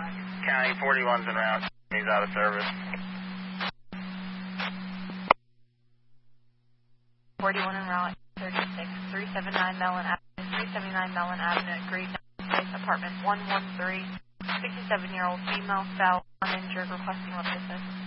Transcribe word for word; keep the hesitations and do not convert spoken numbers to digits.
County forty-one's en route. He's out of service. forty-one en route, thirty-six, three seventy-nine Mellon Avenue, three seventy-nine Mellon Avenue at Great Place, apartment one one three, sixty-seven-year-old female, foul, uninjured, requesting what business.